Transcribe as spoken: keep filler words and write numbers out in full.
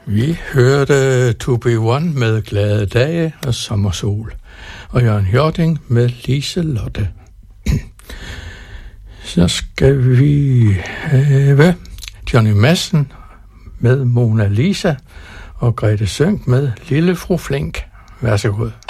Vi hørte To Be One med Glade Dage og Sommersol, og Jørgen Hjorting med Lise-Lotte. Så skal vi have Johnny Madsen med Mona Lisa og Grete Sønck med Lille Fru Flink. Værsågod.